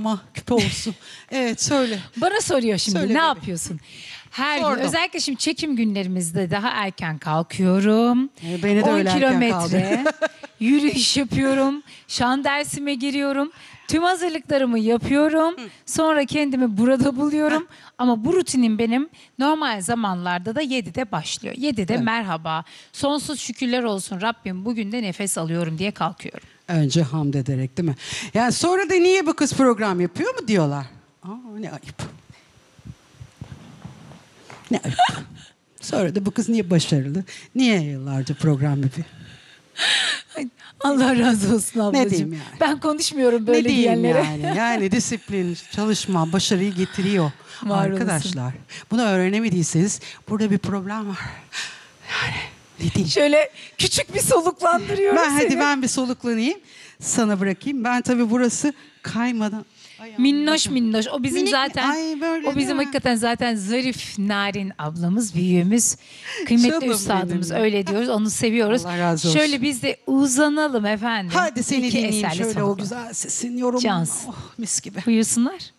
kulağıma küpe olsun. Evet söyle. Bana soruyor şimdi Söyle ne bebeğim. yapıyorsun? Her Sordum. gün özellikle şimdi çekim günlerimizde daha erken kalkıyorum. Beni de 10 öyle erken kilometre yürüyüş yapıyorum. Şan dersime giriyorum. Tüm hazırlıklarımı yapıyorum. Sonra kendimi burada buluyorum. Ama bu rutinim benim normal zamanlarda da 7'de başlıyor. 7'de Evet. merhaba. Sonsuz şükürler olsun Rabbim bugün de nefes alıyorum diye kalkıyorum. Önce hamd ederek değil mi? Yani sonra da niye bu kız program yapıyor mu diyorlar. Aa, ne ayıp. Ne ayıp. Sonra da bu kız niye başarılı? Niye yıllarca program yapıyor? Allah razı olsun ablacığım. diyeyim yani? Ben konuşmuyorum böyle ne diyeyim diyenlere. yani? Yani disiplin, çalışma, başarıyı getiriyor. Var Arkadaşlar. Bunu öğrenemediyseniz burada bir problem var. Yani ne diyeyim? Şöyle küçük bir soluklandırıyorum seni. Hadi ben bir soluklanayım. Sana bırakayım. Ben tabii burası kaymadan. Minnoş minnoş. O bizim Minik mi? zaten Ay, böyle o bizim değil mi? hakikaten zaten zarif, narin ablamız, büyüğümüz. Kıymetli Canım üstadımız benim. öyle diyoruz. Onu seviyoruz. Allah razı olsun. Şöyle biz de uzanalım efendim. Hadi seni İki dinleyeyim eserli şöyle o solukla. güzel sesin, yorumun. Cansın. Oh, mis gibi. Buyursunlar.